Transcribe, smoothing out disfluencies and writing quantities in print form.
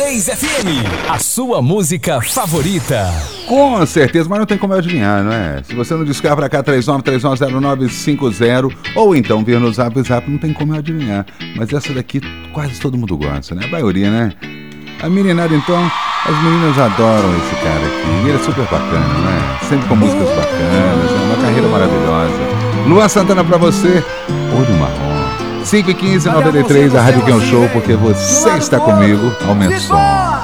93 FM, a sua música favorita. Com certeza, mas não tem como eu adivinhar, não é? Se você não discar pra cá 39390950 ou então vir no Zap, não tem como eu adivinhar. Mas essa daqui quase todo mundo gosta, né? A maioria, né? A meninada, então, as meninas adoram esse cara aqui. E ele é super bacana, né? Sempre com músicas bacanas, é uma carreira maravilhosa. Luan Santana pra você, Olho Marrom. 5h15, 93, a Rádio que é um show, porque você está comigo. Aumenta o som.